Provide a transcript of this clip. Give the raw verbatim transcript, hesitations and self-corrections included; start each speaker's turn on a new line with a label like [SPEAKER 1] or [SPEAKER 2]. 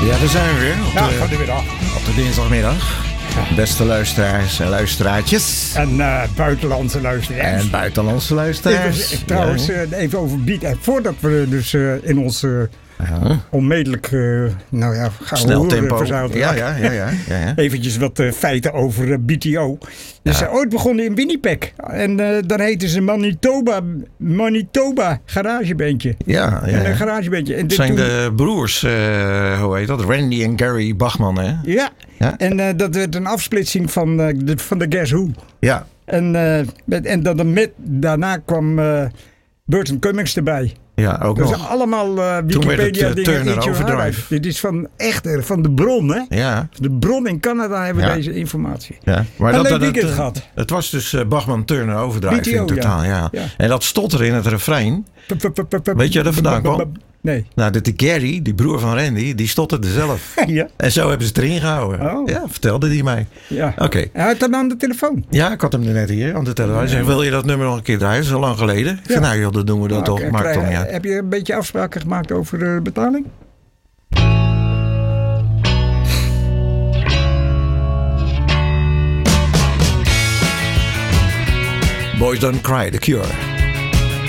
[SPEAKER 1] Ja, daar zijn we weer. Op
[SPEAKER 2] Ja,
[SPEAKER 1] de,
[SPEAKER 2] gaat er weer af.
[SPEAKER 1] op de dinsdagmiddag. Ja. Beste luisteraars en luisteraartjes.
[SPEAKER 2] En uh, buitenlandse luisteraars.
[SPEAKER 1] En buitenlandse luisteraars.
[SPEAKER 2] Even, trouwens, ja. uh, even over beat. En voordat we dus uh, in ons uh, ja. onmiddellijk, uh, nou ja, gaan
[SPEAKER 1] snel
[SPEAKER 2] we
[SPEAKER 1] tempo.
[SPEAKER 2] verzuild
[SPEAKER 1] Ja, ja, ja, ja, ja, ja.
[SPEAKER 2] Eventjes wat uh, feiten over uh, B T O. Dus ja. uh, ooit begonnen in Winnipeg. En uh, dan heten ze Manitoba, Manitoba garagebandje.
[SPEAKER 1] Ja, ja.
[SPEAKER 2] Een garagebandje. En
[SPEAKER 1] Het zijn
[SPEAKER 2] toen...
[SPEAKER 1] de broers, uh, hoe heet dat? Randy en Gary Bachman, hè?
[SPEAKER 2] Ja. ja. En uh, dat werd een afsplitsing van, uh, de, van de Guess Who.
[SPEAKER 1] Ja.
[SPEAKER 2] En, uh, met, en dan met, daarna kwam uh, Burton Cummings erbij.
[SPEAKER 1] Ja, ook
[SPEAKER 2] dat
[SPEAKER 1] nog.
[SPEAKER 2] is allemaal uh,
[SPEAKER 1] Wikipedia
[SPEAKER 2] dingen.
[SPEAKER 1] Turner Overdrive.
[SPEAKER 2] Dit is van echt van de bron, hè?
[SPEAKER 1] Ja.
[SPEAKER 2] De bron in Canada hebben
[SPEAKER 1] ja.
[SPEAKER 2] deze informatie.
[SPEAKER 1] Ja.
[SPEAKER 2] Maar dat, dat, het, gehad.
[SPEAKER 1] Het was dus uh, Bachman Turner Overdrive B T O, in totaal, ja. Ja. ja. En dat stotterde in het refrein. Weet je waar dat vandaan kwam?
[SPEAKER 2] Nee.
[SPEAKER 1] Nou, de Gary, die broer van Randy, die stotterde zelf.
[SPEAKER 2] Ja.
[SPEAKER 1] En zo hebben ze het erin gehouden. Oh. Ja, vertelde hij mij.
[SPEAKER 2] Ja.
[SPEAKER 1] Oké. Okay.
[SPEAKER 2] Hij had hem aan de telefoon.
[SPEAKER 1] Ja, ik had hem net hier aan de telefoon. Hij zei, wil je dat nummer nog een keer draaien? Zo lang geleden. Ik ja. zei, nou joh, dat doen we dat ah, toch. Okay. Maakt toch niet uit.
[SPEAKER 2] Heb je een beetje afspraken gemaakt over de betaling?
[SPEAKER 1] Boys Don't Cry, The Cure.